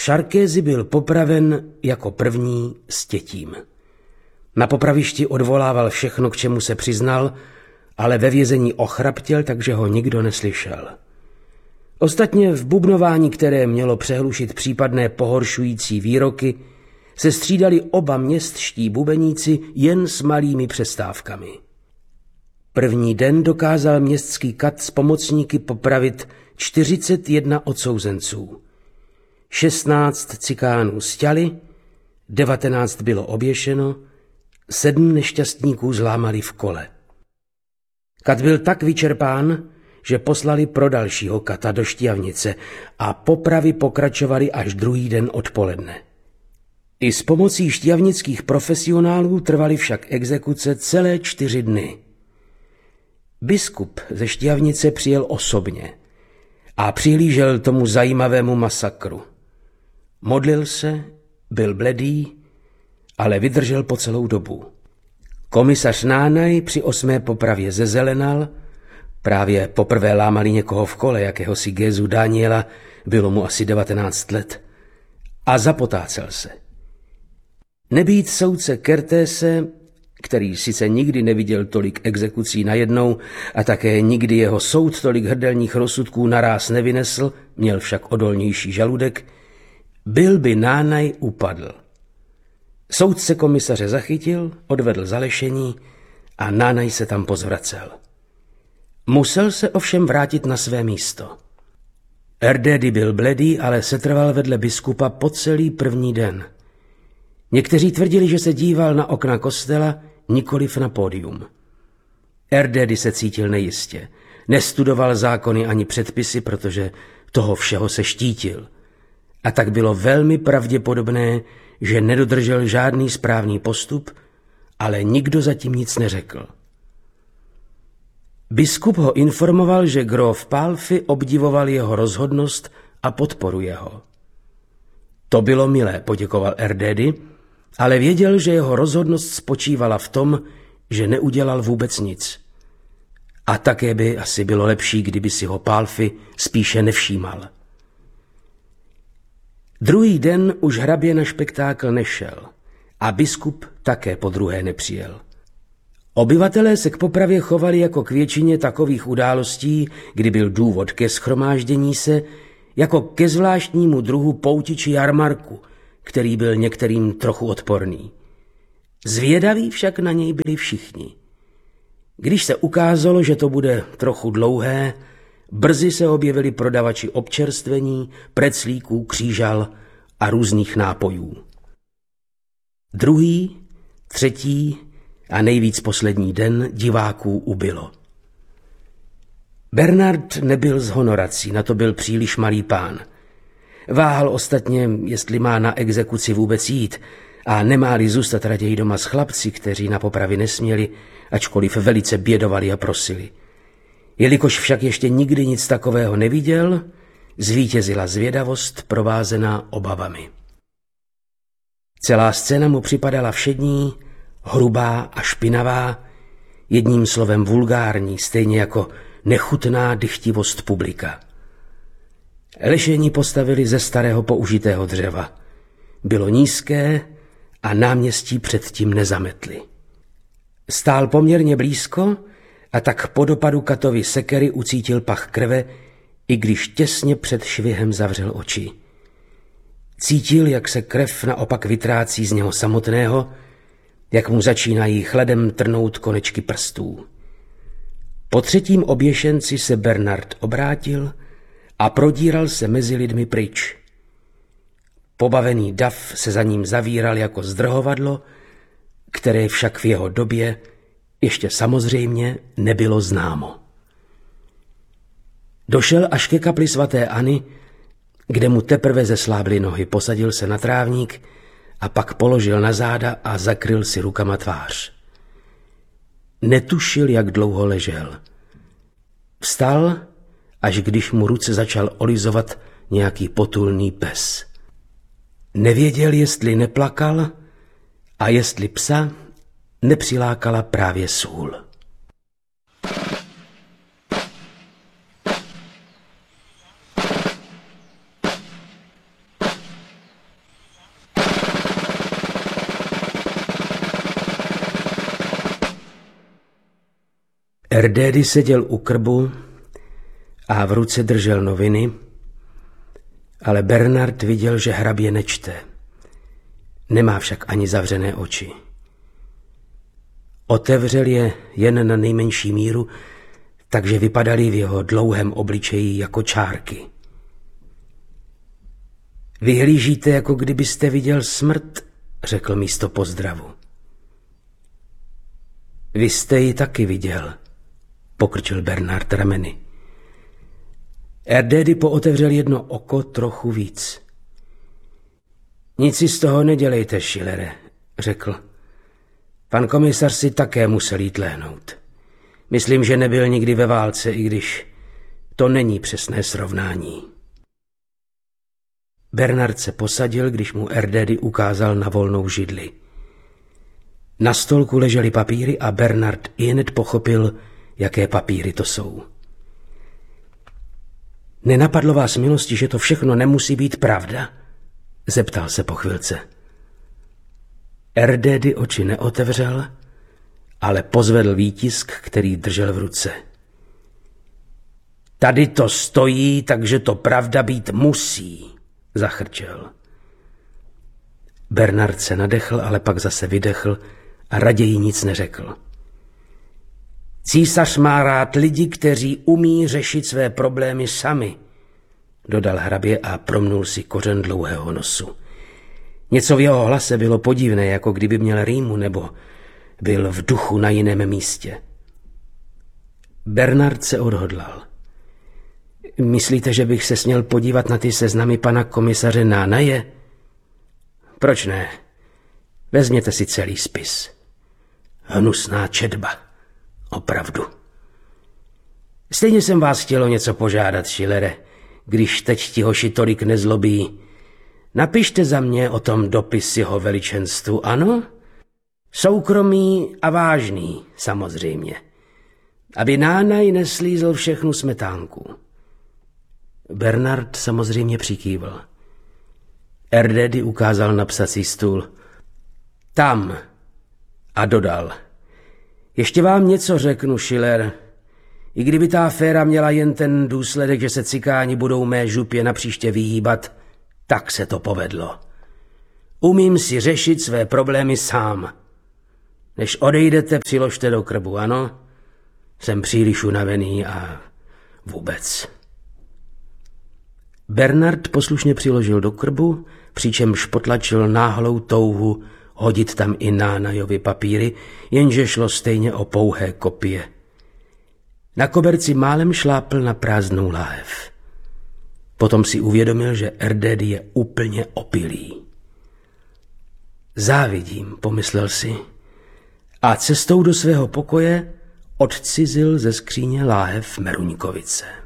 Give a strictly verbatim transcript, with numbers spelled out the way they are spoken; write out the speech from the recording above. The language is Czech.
Šarkézy byl popraven jako první s tětím. Na popravišti odvolával všechno, k čemu se přiznal, ale ve vězení ochraptěl, takže ho nikdo neslyšel. Ostatně v bubnování, které mělo přehlušit případné pohoršující výroky, se střídali oba městští bubeníci jen s malými přestávkami. První den dokázal městský kat s pomocníky popravit čtyřicet jedna odsouzenců. šestnáct cikánů sťali, devatenáct bylo oběšeno, sedm nešťastníků zlámali v kole. Kat byl tak vyčerpán, že poslali pro dalšího kata do Štiavnice a popravy pokračovaly až druhý den odpoledne. I s pomocí štiavnických profesionálů trvaly však exekuce celé čtyři dny. Biskup ze Štiavnice přijel osobně a přihlížel tomu zajímavému masakru. Modlil se, byl bledý, ale vydržel po celou dobu. Komisař Nánaj při osmé popravě zezelenal, právě poprvé lámali někoho v kole, jakéhosi Gézu Daniela, bylo mu asi devatenáct let, a zapotácel se. Nebýt soudce Kertése, který sice nikdy neviděl tolik exekucí najednou a také nikdy jeho soud tolik hrdelních rozsudků naráz nevynesl, měl však odolnější žaludek, byl by Nánaj upadl. Soudce komisaře zachytil, odvedl zalešení a Nánaj se tam pozvracel. Musel se ovšem vrátit na své místo. Erdédy byl bledý, ale setrval vedle biskupa po celý první den. Někteří tvrdili, že se díval na okna kostela, nikoliv na pódium. Erdédy se cítil nejistě. Nestudoval zákony ani předpisy, protože toho všeho se štítil. A tak bylo velmi pravděpodobné, že nedodržel žádný správný postup, ale nikdo zatím nic neřekl. Biskup ho informoval, že gróf Pálffy obdivoval jeho rozhodnost a podporuje ho. To bylo milé, poděkoval Erdédy, ale věděl, že jeho rozhodnost spočívala v tom, že neudělal vůbec nic. A také by asi bylo lepší, kdyby si ho Pálffy spíše nevšímal. Druhý den už hrabě na špektákl nešel a biskup také podruhé nepřijel. Obyvatelé se k popravě chovali jako k většině takových událostí, kdy byl důvod ke shromáždění se, jako ke zvláštnímu druhu pouti či jarmarku, který byl některým trochu odporný. Zvědaví však na něj byli všichni. Když se ukázalo, že to bude trochu dlouhé, brzy se objevili prodavači občerstvení, preclíků, křížal a různých nápojů. Druhý, třetí a nejvíc poslední den diváků ubylo. Bernard nebyl z honorací, na to byl příliš malý pán. Váhal ostatně, jestli má na exekuci vůbec jít a nemá-li zůstat raději doma s chlapci, kteří na popravy nesměli, ačkoliv velice bědovali a prosili. Jelikož však ještě nikdy nic takového neviděl, zvítězila zvědavost provázená obavami. Celá scéna mu připadala všední, hrubá a špinavá, jedním slovem vulgární, stejně jako nechutná dychtivost publika. Lešení postavili ze starého použitého dřeva. Bylo nízké a náměstí předtím nezametli. Stál poměrně blízko a tak po dopadu Katovy sekery ucítil pach krve, i když těsně před švihem zavřel oči. Cítil, jak se krev naopak vytrácí z něho samotného, jak mu začínají chladem trnout konečky prstů. Po třetím oběšenci se Bernard obrátil a prodíral se mezi lidmi pryč. Pobavený dav se za ním zavíral jako zdrhovadlo, které však v jeho době ještě samozřejmě nebylo známo. Došel až ke kapli svaté Anny, kde mu teprve zeslábly nohy, posadil se na trávník a pak položil na záda a zakryl si rukama tvář. Netušil, jak dlouho ležel. Vstal, až když mu ruce začal olizovat nějaký potulný pes. Nevěděl, jestli neplakal a jestli psa nepřilákala právě sůl. Erdédy seděl u krbu a v ruce držel noviny, ale Bernard viděl, že hrabě nečte. Nemá však ani zavřené oči. Otevřel je jen na nejmenší míru, takže vypadaly v jeho dlouhém obličeji jako čárky. Vyhlížíte, jako kdybyste viděl smrt, řekl místo pozdravu. Vy jste ji taky viděl, pokrčil Bernard rameny. Erdédy pootevřel jedno oko trochu víc. Nic si z toho nedělejte, Schillere, řekl. Pan komisař si také musel jít lehnout. Myslím, že nebyl nikdy ve válce, i když to není přesné srovnání. Bernard se posadil, když mu Erdédy ukázal na volnou židli. Na stolku ležely papíry a Bernard ihned pochopil, jaké papíry to jsou. Nenapadlo vás milosti, že to všechno nemusí být pravda? Zeptal se po chvilce. Erdédy oči neotevřel, ale pozvedl výtisk, který držel v ruce. Tady to stojí, takže to pravda být musí, zachrčel. Bernard se nadechl, ale pak zase vydechl a raději nic neřekl. Císař má rád lidi, kteří umí řešit své problémy sami, dodal hrabě a promnul si kořen dlouhého nosu. Něco v jeho hlase bylo podivné, jako kdyby měl rýmu nebo byl v duchu na jiném místě. Bernard se odhodlal. Myslíte, že bych se směl podívat na ty seznamy pana komisaře Nánaje? Proč ne? Vezměte si celý spis. Hnusná četba. Opravdu. Stejně jsem vás chtělo něco požádat, Schillere, když teď ti hoši tolik nezlobí. Napište za mě o tom dopis jeho veličenstvu, ano? Soukromý a vážný, samozřejmě. Aby Nánaj neslízl všechnu smetánku. Bernard samozřejmě přikývl. Erdédy ukázal na psací stůl. Tam. A dodal. Ještě vám něco řeknu, Schiller. I kdyby ta aféra měla jen ten důsledek, že se cikáni budou mé župě napříště vyhýbat, tak se to povedlo. Umím si řešit své problémy sám. Než odejdete, přiložte do krbu, ano? Jsem příliš unavený a vůbec. Bernard poslušně přiložil do krbu, přičemž potlačil náhlou touhu hodit tam i Nánajovi papíry, jenže šlo stejně o pouhé kopie. Na koberci málem šlápl na prázdnou láhev. Potom si uvědomil, že Erdédy je úplně opilý. Závidím, pomyslel si, a cestou do svého pokoje odcizil ze skříně láhev Meruňkovice.